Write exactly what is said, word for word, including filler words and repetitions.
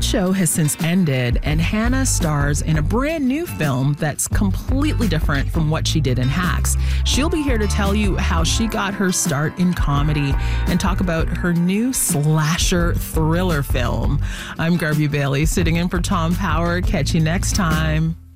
show has since ended, and Hannah stars in a brand new film that's completely different from what she did in Hacks. She'll be here to tell you how she got her start in comedy and talk about her new slasher thriller film. I'm Garby Bailey, sitting in for Tom Power. Catch you next time.